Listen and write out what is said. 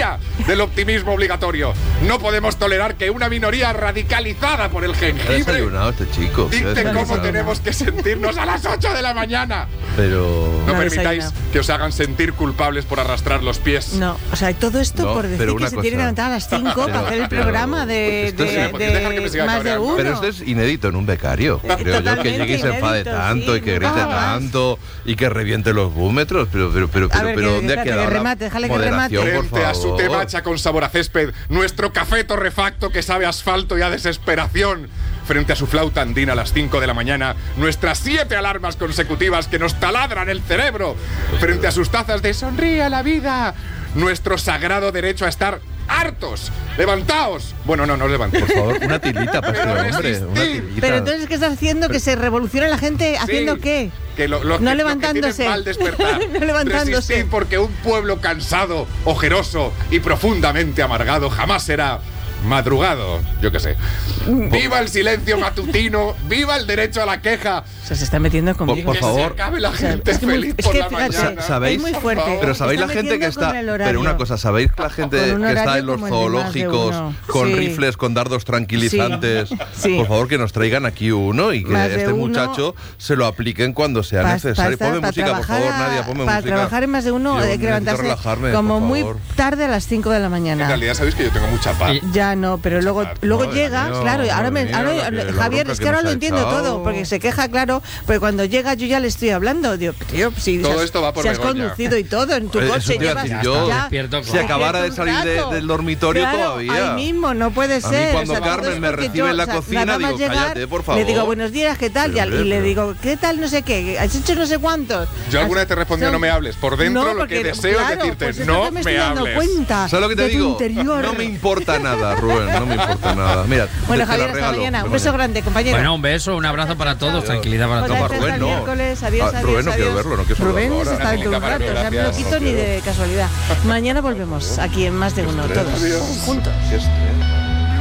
mayoría del optimismo obligatorio. No podemos tolerar que una minoría radicalizada por el jengibre desayunado este chico. dicte cómo tenemos que sentirnos a las 8 de la mañana. Pero no permitáis que os hagan sentir culpables por arrastrar los pies. No, o sea, todo esto por decir que se tiene que levantar a las 5 para hacer el programa de más de uno. Pero esto es inédito en un becario. Creo yo, que llegue y se enfade tanto y que grite tanto y que reviente los búmetros. Pero ¿dónde ha quedado la moderación, por favor? Frente a su té matcha con sabor a césped, nuestro café torrefacto que sabe a asfalto y a desesperación. Frente a su flauta andina a las 5 de la mañana, nuestras 7 alarmas consecutivas que nos taladran el cerebro. Frente a sus tazas de sonríe a la vida, nuestro sagrado derecho a estar hartos. ¡Levantaos! Bueno, no levantéis. Por favor, una tilita para este hombre. Una tilita. Pero entonces, ¿qué estás haciendo? ¿Que se revolucione la gente haciendo qué? Que no levantándose. Mal despertar. No levantándose. Resistir, porque un pueblo cansado, ojeroso y profundamente amargado jamás será madrugado, yo qué sé. ¡Viva el silencio matutino! ¡Viva el derecho a la queja! O sea, se está metiendo conmigo. Por favor. Que se acabe la gente feliz por la mañana. ¿Sabéis? Es muy fuerte. Pero sabéis la gente que está... Pero una cosa, ¿sabéis la gente que está en los zoológicos con rifles, con dardos tranquilizantes? Sí. Por favor, que nos traigan aquí uno y que este muchacho se lo apliquen cuando sea necesario. Ponme música, por favor, Nadia, ponme música. Para trabajar en más de uno hay que levantarse como muy tarde a las 5 de la mañana. En realidad, sabéis que yo tengo mucha paz. Ya no, pero luego llega, claro, Javier, es que ahora lo entiendo todo, porque se queja, claro, pero cuando llega yo ya le estoy hablando, digo, tío, si todo esto va por si has conducido y todo en tu coche, si acabara de salir del dormitorio todavía. Ahí mismo, no puede ser. A mí cuando Carmen me recibe en la cocina, digo, cállate, por favor. Le digo, buenos días, ¿qué tal? Y le digo, ¿qué tal? No sé qué, ¿has hecho no sé cuántos? Yo alguna vez te respondí, no me hables. Por dentro lo que deseo es decirte, no me hables. ¿Sabes lo que te digo? No me importa nada, Rubén, no me importa nada. Mira, bueno, Javier, hasta mañana. Un beso grande, compañero. Bueno, un beso, un abrazo para todos, tranquilidad para todos. Rubén, no. Adiós, Rubén, no quiero verlo, no quiero saludarlo. Rubén se está dentro de un rato, o sea, no lo quito ni de casualidad. Mañana volvemos aquí en Más de Uno, todos juntos.